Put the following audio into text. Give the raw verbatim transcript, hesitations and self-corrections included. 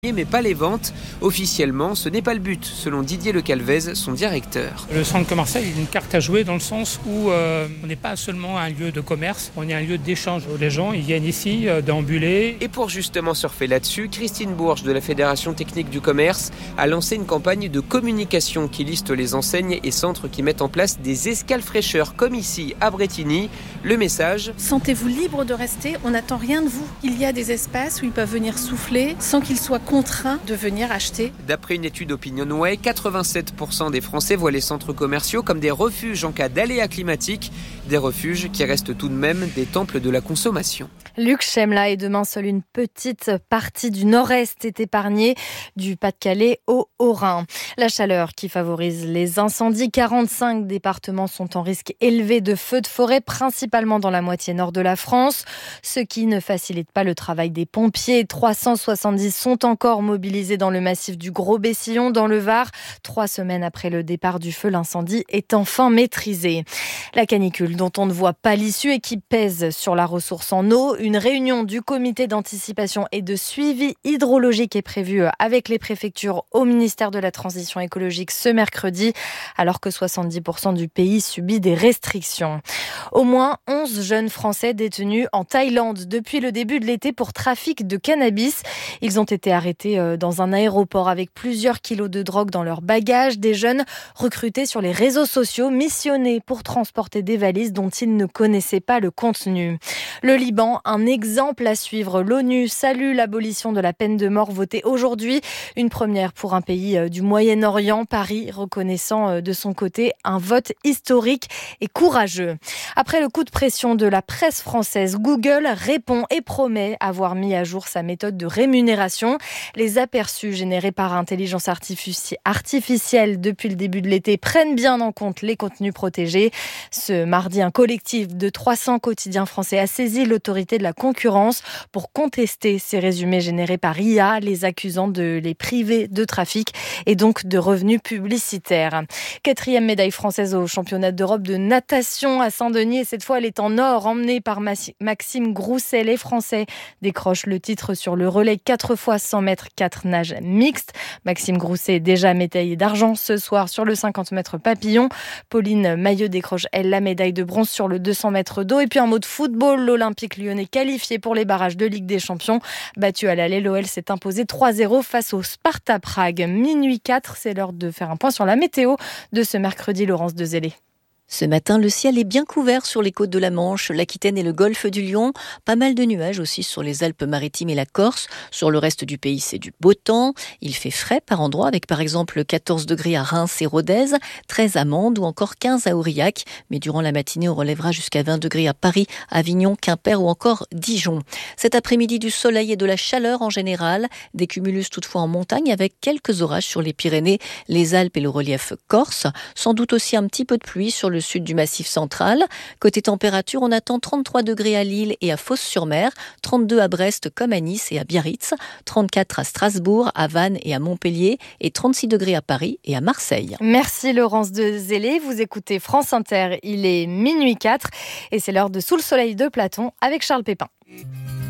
mais pas les ventes. Officiellement, ce n'est pas le but, selon Didier Le Calvez, son directeur. Le centre commercial est une carte à jouer dans le sens où euh, on n'est pas seulement un lieu de commerce, on est un lieu d'échange. Les gens ils viennent ici euh, déambuler. Et pour justement surfer là-dessus, Christine Bourges de la Fédération technique du commerce a lancé une campagne de communication qui liste les enseignes et centres qui mettent en place des escales fraîcheurs comme ici à Brétigny. Le message: sentez-vous libre de rester, on n'attend rien de vous. Il y a des espaces où ils peuvent venir souffler sans qu'ils soient contraints de venir acheter. D'après une étude OpinionWay, quatre-vingt-sept pour cent des Français voient les centres commerciaux comme des refuges en cas d'aléas climatiques, des refuges qui restent tout de même des temples de la consommation. Luc Chemla, et demain, seule une petite partie du nord-est est épargnée, du Pas-de-Calais au Haut-Rhin. La chaleur qui favorise les incendies, quarante-cinq départements sont en risque élevé de feux de forêt, principalement dans la moitié nord de la France, ce qui ne facilite pas le travail des pompiers. trois cent soixante-dix sont encore mobilisés dans le massif du Gros-Bessillon, dans le Var. Trois semaines après le départ du feu, l'incendie est enfin maîtrisé. La canicule dont on ne voit pas l'issue et qui pèse sur la ressource en eau. Une réunion du comité d'anticipation et de suivi hydrologique est prévue avec les préfectures au ministère de la Transition écologique ce mercredi, alors que soixante-dix pour cent du pays subit des restrictions. Au moins onze jeunes Français détenus en Thaïlande depuis le début de l'été pour trafic de cannabis. Ils ont été arrêtés dans un aéroport avec plusieurs kilos de drogue dans leurs bagages. Des jeunes recrutés sur les réseaux sociaux, missionnés pour transporter des valises dont ils ne connaissaient pas le contenu. Le Liban, un exemple à suivre. L'ONU salue l'abolition de la peine de mort votée aujourd'hui. Une première pour un pays du Moyen-Orient. Paris reconnaissant de son côté un vote historique et courageux. Après le coup de pression de la presse française, Google répond et promet avoir mis à jour sa méthode de rémunération. Les aperçus générés par intelligence artifici- artificielle depuis le début de l'été prennent bien en compte les contenus protégés. Ce mardi, un collectif de trois cents quotidiens français a saisi l'autorité de la concurrence pour contester ces résumés générés par I A, les accusant de les priver de trafic et donc de revenus publicitaires. Quatrième médaille française au championnat d'Europe de natation à Saint-Denis, et cette fois elle est en or, emmenée par Maxime Grousset. Les Français décrochent le titre sur le relais quatre fois cent mètres, quatre nages mixtes. Maxime Grousset est déjà médaillé d'argent ce soir sur le cinquante mètres papillon. Pauline Maillot décroche, elle, la médaille de bronze sur le deux cents mètres d'eau. Et puis en mode football, l'Olympique lyonnais qualifié pour les barrages de Ligue des Champions. Battu à l'aller, l'O L s'est imposé trois zéro face au Sparta Prague. Minuit quatre, c'est l'heure de faire un point sur la météo de ce mercredi, Laurence Dezellé. Ce matin, le ciel est bien couvert sur les côtes de la Manche, l'Aquitaine et le golfe du Lion. Pas mal de nuages aussi sur les Alpes-Maritimes et la Corse. Sur le reste du pays, c'est du beau temps. Il fait frais par endroits, avec par exemple quatorze degrés à Reims et Rodez, treize à Mende ou encore quinze à Aurillac. Mais durant la matinée, on relèvera jusqu'à vingt degrés à Paris, Avignon, Quimper ou encore Dijon. Cet après-midi, du soleil et de la chaleur en général. Des cumulus toutefois en montagne, avec quelques orages sur les Pyrénées, les Alpes et le relief corse. Sans doute aussi un petit peu de pluie sur le sud du Massif central. Côté température, on attend trente-trois degrés à Lille et à Fos-sur-Mer, trente-deux à Brest comme à Nice et à Biarritz, trente-quatre à Strasbourg, à Vannes et à Montpellier et trente-six degrés à Paris et à Marseille. Merci Laurence Dezellé. Vous écoutez France Inter, il est minuit quatre et c'est l'heure de Sous le soleil de Platon avec Charles Pépin.